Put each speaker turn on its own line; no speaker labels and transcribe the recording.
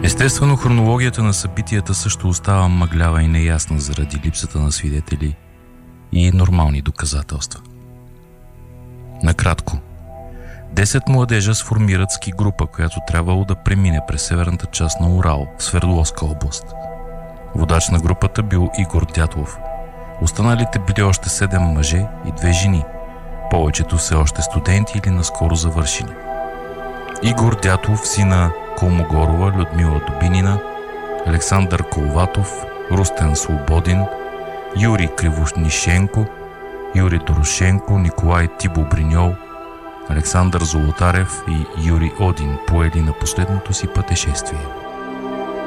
Естествено, хронологията на събитията също остава мъглява и неясна заради липсата на свидетели и нормални доказателства. Накратко, 10 младежа сформират ски група, която трябвало да премине през северната част на Урал в Свердловска област. Водач на групата бил Игор Дятлов. Останалите били още 7 мъже и 2 жени, повечето все още студенти или наскоро завършили. Игор Дятлов, сина Колмогорова, Людмила Дубинина, Александър Коловатов, Рустен Свободин, Юрий Кривонишенко, Юрий Дорошенко, Николай Тибо Бриньол, Александър Золотарев и Юрий Один поели на последното си пътешествие.